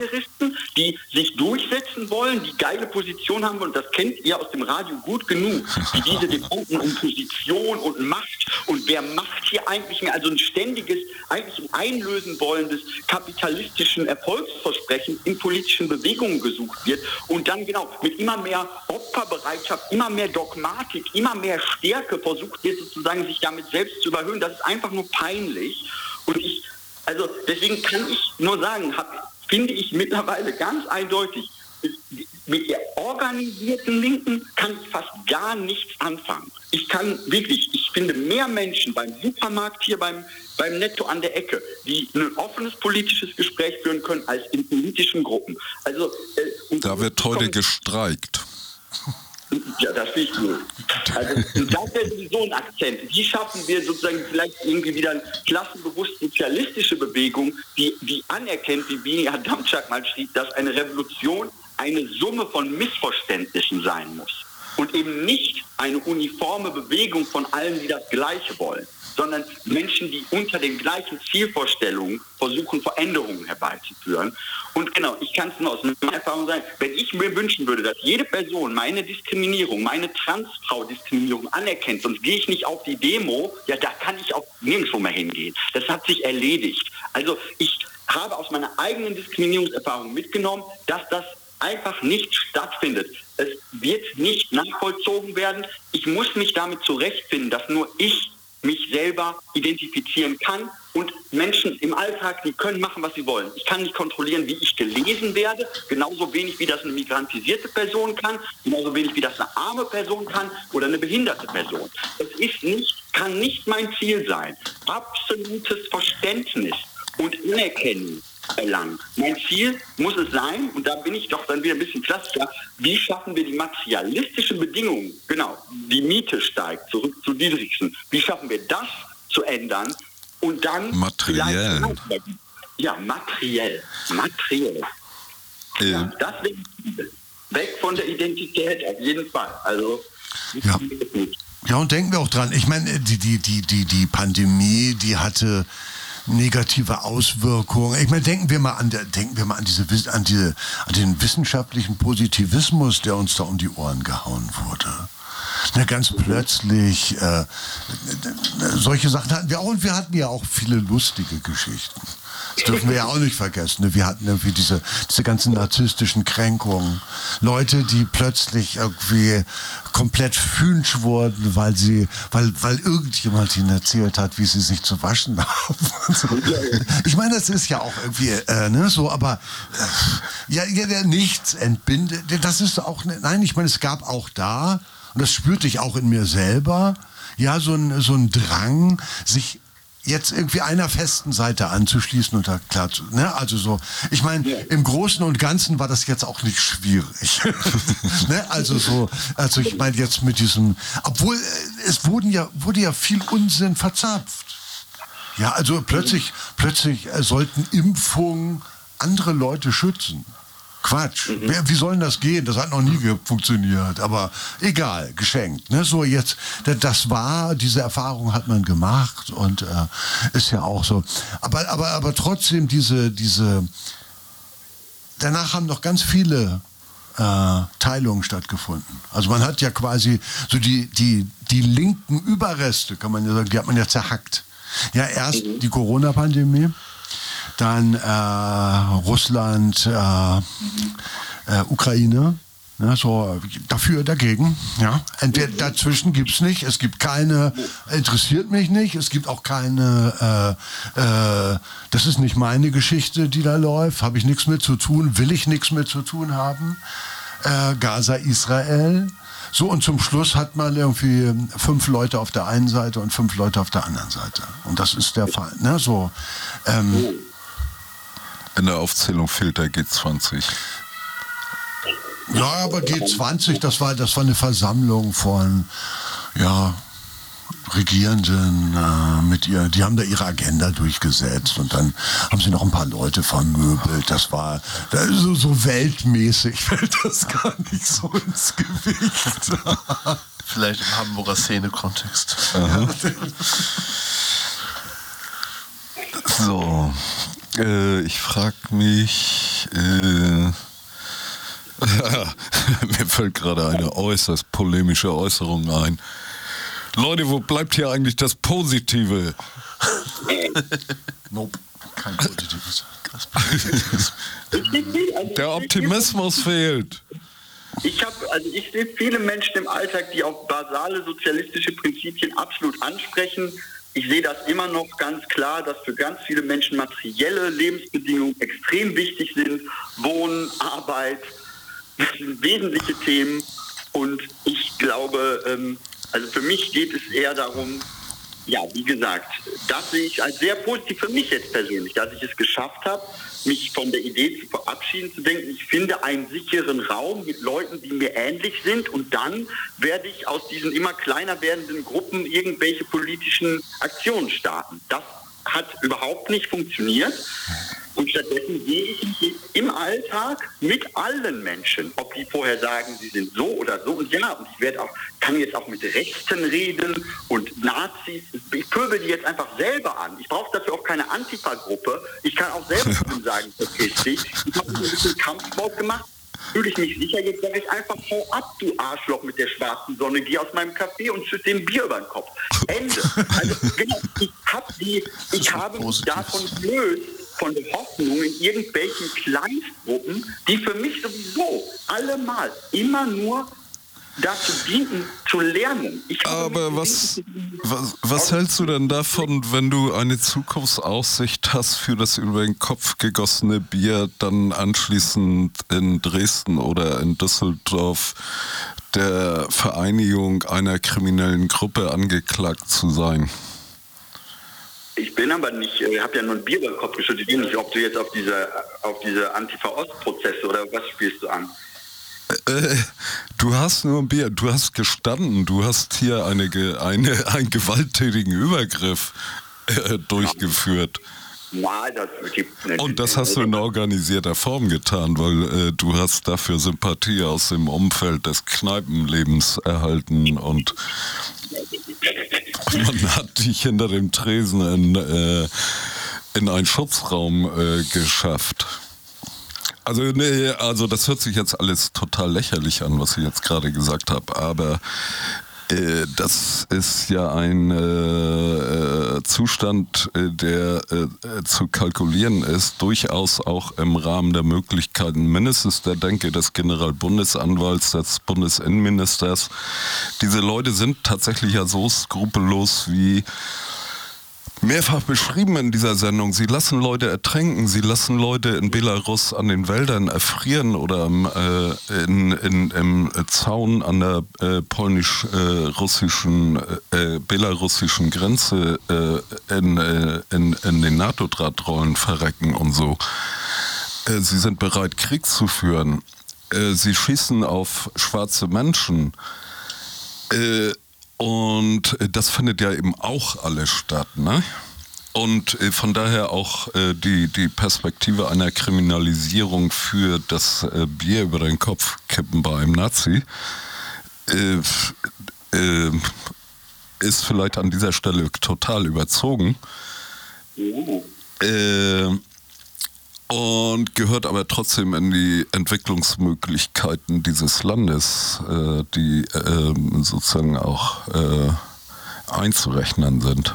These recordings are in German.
die sich durchsetzen wollen, die geile Position haben wollen. Das kennt ihr aus dem Radio gut genug, wie diese Debatten um Position und Macht und wer macht hier eigentlich mehr, also ein ständiges, eigentlich ein Einlösen wollen des kapitalistischen Erfolgsversprechens in politischen Bewegungen gesucht wird und dann genau mit immer mehr Opferbereitschaft, immer mehr Dogmatik, immer mehr Stärke versucht wird sozusagen sich damit selbst zu überhöhen. Das ist einfach nur peinlich und also deswegen kann ich nur sagen, finde ich mittlerweile ganz eindeutig, mit der organisierten Linken kann ich fast gar nichts anfangen. Ich finde mehr Menschen beim Supermarkt hier beim Netto an der Ecke, die ein offenes politisches Gespräch führen können, als in politischen Gruppen. Also, da wird heute gestreikt. Ja, das finde ich gut. Also, das wäre sowieso ein Akzent. Wie schaffen wir sozusagen vielleicht irgendwie wieder eine klassenbewusst sozialistische Bewegung, die anerkennt, wie Bini Adamczak mal schrieb, dass eine Revolution eine Summe von Missverständnissen sein muss. Und eben nicht eine uniforme Bewegung von allen, die das Gleiche wollen, sondern Menschen, die unter den gleichen Zielvorstellungen versuchen, Veränderungen herbeizuführen. Und genau, ich kann es nur aus meiner Erfahrung sagen, wenn ich mir wünschen würde, dass jede Person meine Diskriminierung, meine Transfrau-Diskriminierung anerkennt, sonst gehe ich nicht auf die Demo, ja, da kann ich auch nirgendwo mehr hingehen. Das hat sich erledigt. Also ich habe aus meiner eigenen Diskriminierungserfahrung mitgenommen, dass das einfach nicht stattfindet. Es wird nicht nachvollzogen werden. Ich muss mich damit zurechtfinden, dass nur ich mich selber identifizieren kann und Menschen im Alltag, die können machen, was sie wollen. Ich kann nicht kontrollieren, wie ich gelesen werde, genauso wenig wie das eine migrantisierte Person kann, genauso wenig wie das eine arme Person kann oder eine behinderte Person. Kann nicht mein Ziel sein. Absolutes Verständnis und Anerkennen erlangen. Mein Ziel muss es sein, und da bin ich doch dann wieder ein bisschen klassischer, wie schaffen wir die materialistischen Bedingungen, genau, die Miete steigt, zurück zu Dietrichsen, wie schaffen wir das zu ändern und dann... Materiell. Ja, materiell. Ja, das wäre weg von der Identität, auf jeden Fall. Also, ja. Ja, und denken wir auch dran, ich meine, die Pandemie, die hatte negative Auswirkungen. Ich meine, denken wir mal an den wissenschaftlichen Positivismus, der uns da um die Ohren gehauen wurde. Na, ganz plötzlich, solche Sachen hatten wir auch, und wir hatten ja auch viele lustige Geschichten. Das dürfen wir ja auch nicht vergessen. Wir hatten irgendwie diese ganzen narzisstischen Kränkungen. Leute, die plötzlich irgendwie komplett fünsch wurden, weil irgendjemand ihnen erzählt hat, wie sie sich zu waschen haben. So. Ich meine, das ist ja auch irgendwie so, aber der nichts entbindet. Das ist auch, nein, ich meine, es gab auch da, und das spürte ich auch in mir selber, ja, so ein Drang, sich jetzt irgendwie einer festen Seite anzuschließen und da klar zu, ne? Also so, ich meine, im Großen und Ganzen war das jetzt auch nicht schwierig. Ne? Also ich meine jetzt mit diesem, obwohl es wurde ja viel Unsinn verzapft. Ja, also plötzlich sollten Impfungen andere Leute schützen. Quatsch. Wie soll denn das gehen? Das hat noch nie funktioniert. Aber egal, geschenkt. Ne? So jetzt, diese Erfahrung hat man gemacht und ist ja auch so. Aber trotzdem danach haben noch ganz viele Teilungen stattgefunden. Also man hat ja quasi so die linken Überreste, kann man ja sagen, die hat man ja zerhackt. Ja, erst die Corona-Pandemie, dann Russland, Ukraine, ne, so dafür, dagegen. Ja. Entweder dazwischen gibt es nicht, es gibt keine, interessiert mich nicht, es gibt auch keine, das ist nicht meine Geschichte, die da läuft, habe ich nichts mit zu tun, will ich nichts mit zu tun haben. Gaza, Israel. So, und zum Schluss hat man irgendwie 5 Leute auf der einen Seite und 5 Leute auf der anderen Seite. Und das ist der Fall. Ne? So, in der Aufzählung fehlt der G20. Ja, aber G20, das war eine Versammlung von Regierenden mit ihr, die haben da ihre Agenda durchgesetzt und dann haben sie noch ein paar Leute vermöbelt. Das war so weltmäßig, fällt das gar nicht so ins Gewicht. Vielleicht im Hamburger Szene-Kontext. Ja. So, ich frage mich, eigentlich? Mir fällt gerade eine äußerst polemische Äußerung ein. Leute, wo bleibt hier eigentlich das Positive? Nope, kein Positives. Der Optimismus fehlt. Ich sehe viele Menschen im Alltag, die auf basale sozialistische Prinzipien absolut ansprechen. Ich sehe das immer noch ganz klar, dass für ganz viele Menschen materielle Lebensbedingungen extrem wichtig sind. Wohnen, Arbeit, das sind wesentliche Themen. Und ich glaube, also für mich geht es eher darum, ja, wie gesagt, das sehe ich als sehr positiv für mich jetzt persönlich, dass ich es geschafft habe, mich von der Idee zu verabschieden, zu denken, ich finde einen sicheren Raum mit Leuten, die mir ähnlich sind, und dann werde ich aus diesen immer kleiner werdenden Gruppen irgendwelche politischen Aktionen starten. Das hat überhaupt nicht funktioniert. Und stattdessen gehe ich mich im Alltag mit allen Menschen, ob die vorher sagen, sie sind so oder so. Und ja, und ich kann jetzt auch mit Rechten reden und Nazis. Ich pöbel die jetzt einfach selber an. Ich brauche dafür auch keine Antifa-Gruppe. Ich kann auch selber sagen, verpiss dich. Ich habe ein bisschen Kampfsport gemacht. Fühle ich mich sicher, jetzt sage ich einfach, hau ab, du Arschloch mit der schwarzen Sonne, geh aus meinem Café und schütt dem Bier über den Kopf. Ende. Also genau, ich habe mich davon gelöst, von der Hoffnung in irgendwelchen Kleinstgruppen, die für mich sowieso allemal immer nur dazu dienten, zu lernen. Aber was hältst du denn davon, wenn du eine Zukunftsaussicht hast für das über den Kopf gegossene Bier, dann anschließend in Dresden oder in Düsseldorf der Vereinigung einer kriminellen Gruppe angeklagt zu sein? Ich bin aber nicht, habe ja nur ein Bier über den Kopf geschüttet. Ich weiß nicht, ob du jetzt auf diese Antifa-Ost-Prozesse oder was spielst du an? Du hast nur ein Bier, du hast gestanden, du hast hier einen gewalttätigen Übergriff durchgeführt. Und das hast du in organisierter Form getan, weil du hast dafür Sympathie aus dem Umfeld des Kneipenlebens erhalten und man hat dich hinter dem Tresen in einen Schutzraum geschafft. Also das hört sich jetzt alles total lächerlich an, was ich jetzt gerade gesagt habe, aber das ist ja ein Zustand, der zu kalkulieren ist, durchaus auch im Rahmen der Möglichkeiten mindestens der Denke des Generalbundesanwalts, des Bundesinnenministers. Diese Leute sind tatsächlich ja so skrupellos wie mehrfach beschrieben in dieser Sendung. Sie lassen Leute ertränken, sie lassen Leute in Belarus an den Wäldern erfrieren oder im Zaun an der polnisch-russischen, belarussischen Grenze in den NATO-Drahtrollen verrecken und so. Sie sind bereit, Krieg zu führen. Sie schießen auf schwarze Menschen. Und das findet ja eben auch alles statt, ne? Und von daher auch die Perspektive einer Kriminalisierung für das Bier über den Kopf kippen bei einem Nazi ist vielleicht an dieser Stelle total überzogen. Und gehört aber trotzdem in die Entwicklungsmöglichkeiten dieses Landes, die sozusagen auch einzurechnen sind.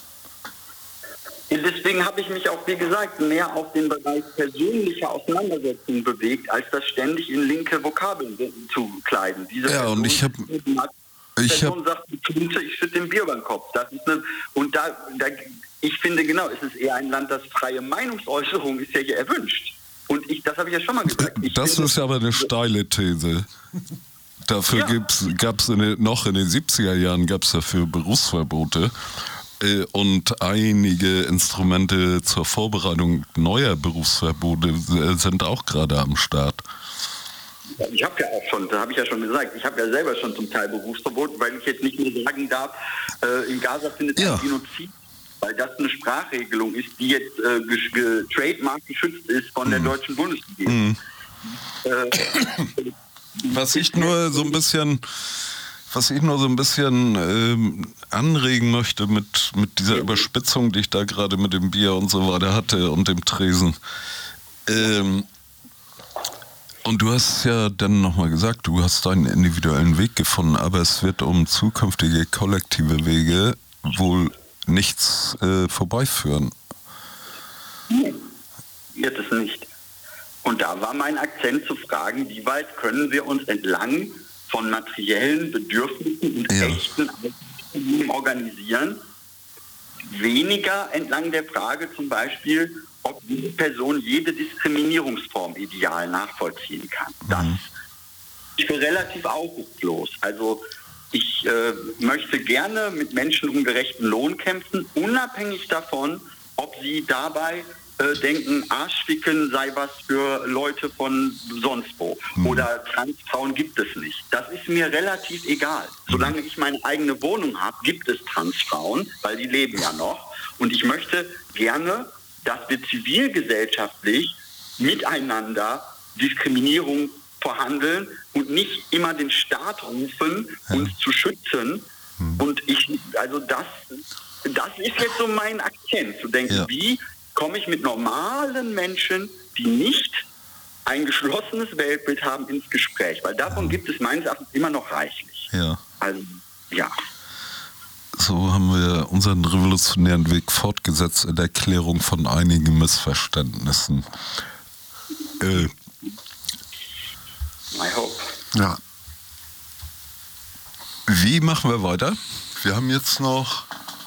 Deswegen habe ich mich auch, wie gesagt, mehr auf den Bereich persönlicher Auseinandersetzung bewegt, als das ständig in linke Vokabeln zu kleiden. Diese ja, Person, und ich sagt, ich schütte den Bier über den Kopf. Das ist ich finde genau, es ist eher ein Land, das freie Meinungsäußerung ist ja hier erwünscht. Und das habe ich ja schon mal gesagt. Das ist aber eine steile These. Dafür gab es noch in den 70er Jahren gab es dafür Berufsverbote und einige Instrumente zur Vorbereitung neuer Berufsverbote sind auch gerade am Start. Ich habe ja auch schon, da habe ich ja schon gesagt, ich habe ja selber schon zum Teil Berufsverbot, weil ich jetzt nicht mehr sagen darf, in Gaza findet ein Genozid, weil das eine Sprachregelung ist, die jetzt trademark geschützt ist von der deutschen Bundesregierung. Was ich nur so ein bisschen anregen möchte mit dieser Überspitzung, die ich da gerade mit dem Bier und so weiter hatte und dem Tresen. Und du hast ja dann nochmal gesagt, du hast deinen individuellen Weg gefunden, aber es wird um zukünftige kollektive Wege wohl nichts vorbeiführen. Nee, wird es nicht. Und da war mein Akzent zu fragen, wie weit können wir uns entlang von materiellen Bedürfnissen und echten Leben organisieren, weniger entlang der Frage zum Beispiel, ob diese Person jede Diskriminierungsform ideal nachvollziehen kann. Das ist für relativ aussichtslos. Also ich möchte gerne mit Menschen um gerechten Lohn kämpfen, unabhängig davon, ob sie dabei denken, Arschficken sei was für Leute von sonst wo. Oder Transfrauen gibt es nicht. Das ist mir relativ egal. Solange ich meine eigene Wohnung habe, gibt es Transfrauen, weil die leben ja noch. Und ich möchte gerne, dass wir zivilgesellschaftlich miteinander Diskriminierung verhandeln und nicht immer den Staat rufen, uns zu schützen. Und das ist jetzt so mein Akzent, zu denken, wie komme ich mit normalen Menschen, die nicht ein geschlossenes Weltbild haben, ins Gespräch. Weil davon gibt es meines Erachtens immer noch reichlich. Ja. Also, ja. So haben wir unseren revolutionären Weg fortgesetzt in der Klärung von einigen Missverständnissen. I hope. Ja. Wie machen wir weiter? Wir haben jetzt noch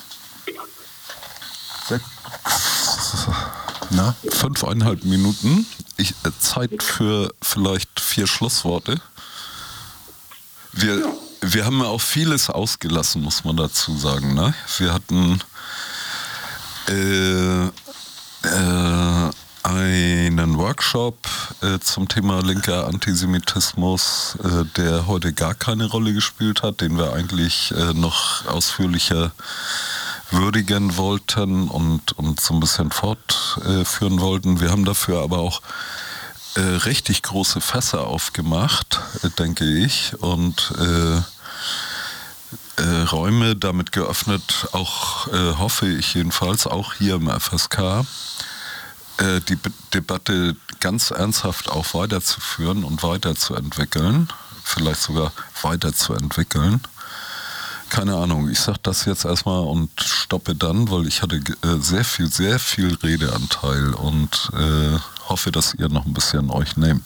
5,5 Minuten. Zeit für vielleicht 4 Schlussworte. Wir haben ja auch vieles ausgelassen, muss man dazu sagen. Ne? Wir hatten einen Workshop zum Thema linker Antisemitismus, der heute gar keine Rolle gespielt hat, den wir eigentlich noch ausführlicher würdigen wollten und so ein bisschen fortführen wollten. Wir haben dafür aber auch richtig große Fässer aufgemacht, denke ich, und Räume damit geöffnet, auch hoffe ich jedenfalls, auch hier im FSK, die Debatte ganz ernsthaft auch weiterzuführen und weiterzuentwickeln, vielleicht sogar weiterzuentwickeln. Keine Ahnung, ich sage das jetzt erstmal und stoppe dann, weil ich hatte sehr viel Redeanteil und hoffe, dass ihr noch ein bisschen euch nehmt.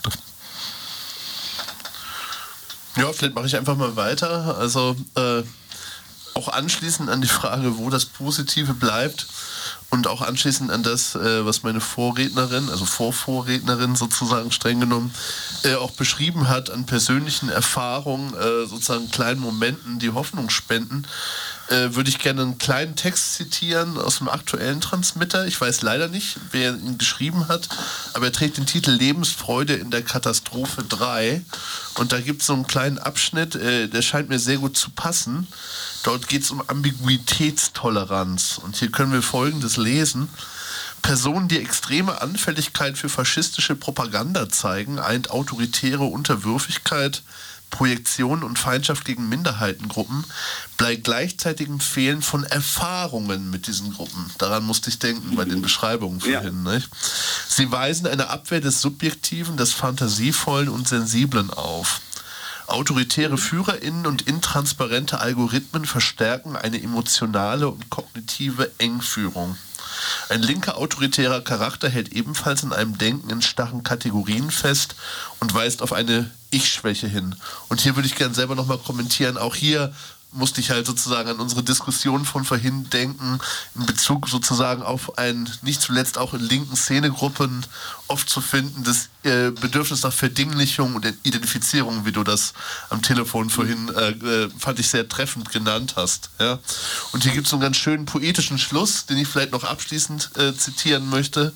Ja, vielleicht mache ich einfach mal weiter. Also auch anschließend an die Frage, wo das Positive bleibt und auch anschließend an das, was meine Vorrednerin, also Vorrednerin sozusagen streng genommen, auch beschrieben hat an persönlichen Erfahrungen, sozusagen kleinen Momenten, die Hoffnung spenden, würde ich gerne einen kleinen Text zitieren aus dem aktuellen Transmitter. Ich weiß leider nicht, wer ihn geschrieben hat, aber er trägt den Titel Lebensfreude in der Katastrophe 3. Und da gibt es so einen kleinen Abschnitt, der scheint mir sehr gut zu passen. Dort geht es um Ambiguitätstoleranz. Und hier können wir Folgendes lesen. Personen, die extreme Anfälligkeit für faschistische Propaganda zeigen, eint autoritäre Unterwürfigkeit, Projektion und Feindschaft gegen Minderheitengruppen, bei gleichzeitigem Fehlen von Erfahrungen mit diesen Gruppen. Daran musste ich denken bei den Beschreibungen vorhin. Ja. Nicht? Sie weisen eine Abwehr des Subjektiven, des Fantasievollen und Sensiblen auf. Autoritäre FührerInnen und intransparente Algorithmen verstärken eine emotionale und kognitive Engführung. Ein linker autoritärer Charakter hält ebenfalls in einem Denken in starren Kategorien fest und weist auf eine Ich-Schwäche hin. Und hier würde ich gerne selber nochmal kommentieren, auch hier musste ich halt sozusagen an unsere Diskussion von vorhin denken, in Bezug sozusagen auf ein, nicht zuletzt auch in linken Szenegruppen oft zu finden, das Bedürfnis nach Verdinglichung und Identifizierung, wie du das am Telefon vorhin, fand ich sehr treffend genannt hast. Ja? Und hier gibt es einen ganz schönen poetischen Schluss, den ich vielleicht noch abschließend zitieren möchte.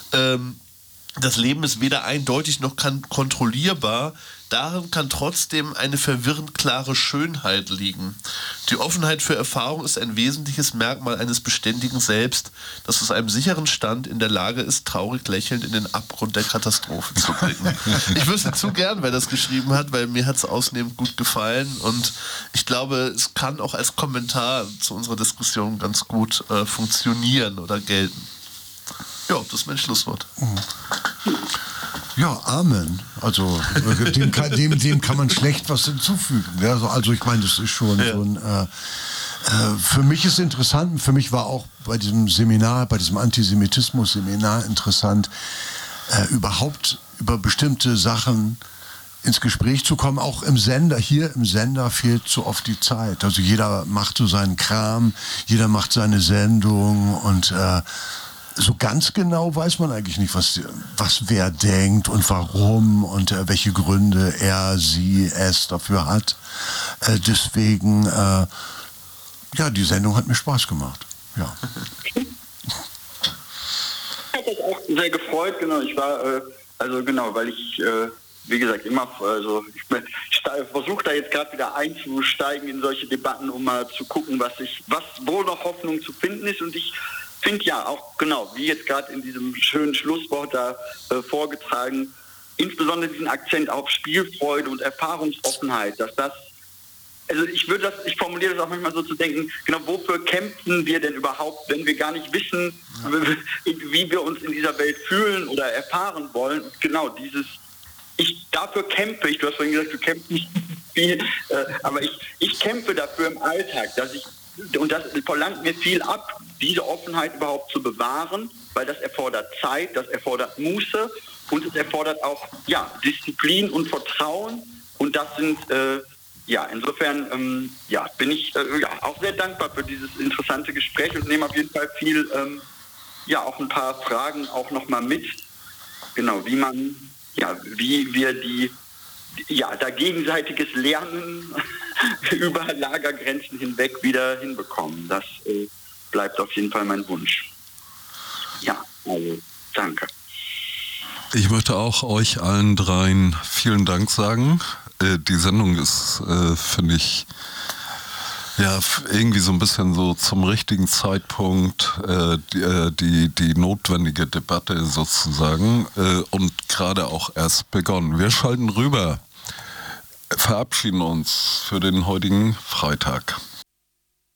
Das Leben ist weder eindeutig noch kontrollierbar. Darin kann trotzdem eine verwirrend klare Schönheit liegen. Die Offenheit für Erfahrung ist ein wesentliches Merkmal eines beständigen Selbst, das aus einem sicheren Stand in der Lage ist, traurig lächelnd in den Abgrund der Katastrophe zu blicken. Ich wüsste zu gern, wer das geschrieben hat, weil mir hat es ausnehmend gut gefallen und ich glaube, es kann auch als Kommentar zu unserer Diskussion ganz gut funktionieren oder gelten. Ja, das ist mein Schlusswort. Ja, Amen. Also dem kann man schlecht was hinzufügen. Ja, also ich meine, das ist schon so ein... für mich ist interessant, für mich war auch bei diesem Seminar, bei diesem Antisemitismus-Seminar interessant, überhaupt über bestimmte Sachen ins Gespräch zu kommen, auch im Sender. Hier im Sender fehlt so oft die Zeit. Also jeder macht so seinen Kram, jeder macht seine Sendung und so ganz genau weiß man eigentlich nicht, was wer denkt und warum und welche Gründe er, sie, es dafür hat. Deswegen, die Sendung hat mir Spaß gemacht. Ja. Hat das auch sehr gefreut, genau. Ich war, weil ich, wie gesagt, immer, ich versuche da jetzt gerade wieder einzusteigen in solche Debatten, um mal zu gucken, wo noch Hoffnung zu finden ist. Und ich finde ja auch, genau, wie jetzt gerade in diesem schönen Schlusswort da vorgetragen, insbesondere diesen Akzent auf Spielfreude und Erfahrungsoffenheit, dass das, also ich formuliere das auch manchmal so zu denken, genau, wofür kämpfen wir denn überhaupt, wenn wir gar nicht wissen, wie wir uns in dieser Welt fühlen oder erfahren wollen. Und genau dafür kämpfe ich, du hast vorhin gesagt, du kämpfst nicht viel, aber ich kämpfe dafür im Alltag, und das verlangt mir viel ab, diese Offenheit überhaupt zu bewahren, weil das erfordert Zeit, das erfordert Muße und es erfordert auch Disziplin und Vertrauen, und das sind insofern bin ich auch sehr dankbar für dieses interessante Gespräch und nehme auf jeden Fall viel, auch ein paar Fragen auch nochmal mit, genau, wie wir da gegenseitiges Lernen über Lagergrenzen hinweg wieder hinbekommen. Das bleibt auf jeden Fall mein Wunsch. Ja, also danke. Ich möchte auch euch allen dreien vielen Dank sagen. Die Sendung ist, finde ich, irgendwie so ein bisschen so zum richtigen Zeitpunkt die notwendige Debatte sozusagen und gerade auch erst begonnen. Wir schalten rüber, verabschieden uns für den heutigen Freitag.